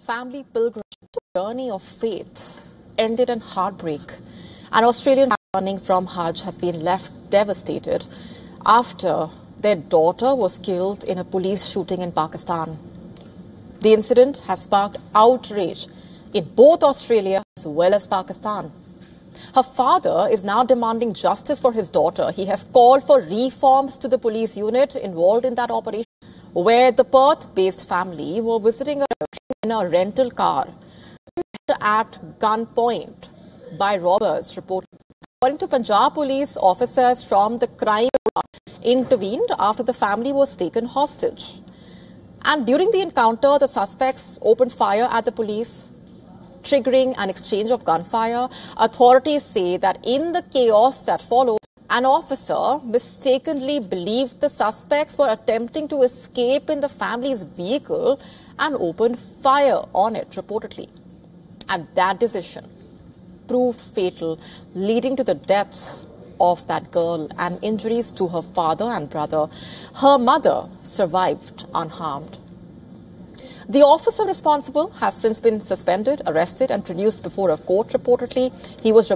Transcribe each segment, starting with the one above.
family pilgrimage journey of faith ended in heartbreak. An Australian returning from Hajj has been left devastated after their daughter was killed in a police shooting in Pakistan. The incident has sparked outrage in both Australia as well as Pakistan. Her father is now demanding justice for his daughter. He has called for reforms to the police unit involved in that operation, where the Perth-based family were visiting in a rental car at gunpoint by robbers, reported. According to Punjab police, officers from the crime intervened after the family was taken hostage. And during the encounter, the suspects opened fire at the police, triggering an exchange of gunfire. Authorities say that in the chaos that followed, an officer mistakenly believed the suspects were attempting to escape in the family's vehicle and opened fire on it, reportedly. And that decision proved fatal, leading to the deaths of that girl and injuries to her father and brother. Her mother survived unharmed. The officer responsible has since been suspended, arrested and produced before a court, reportedly. He was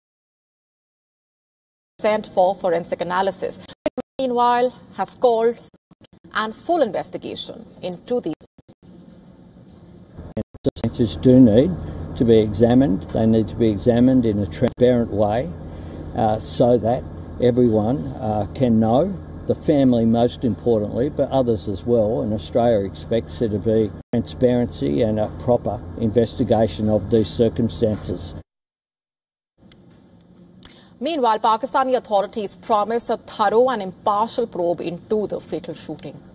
sent for forensic analysis. Meanwhile, has called and full investigation into the... Sanctions do need to be examined. They need to be examined in a transparent way so that everyone can know, the family most importantly, but others as well. And Australia expects there to be transparency and a proper investigation of these circumstances. Meanwhile, Pakistani authorities promise a thorough and impartial probe into the fatal shooting.